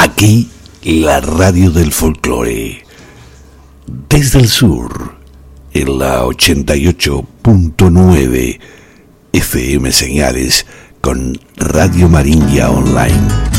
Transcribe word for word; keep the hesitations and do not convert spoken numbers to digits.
Aquí, la radio del folclore. Desde el sur, en la ochenta y ocho punto nueve F M señales con Radio Marinha Online.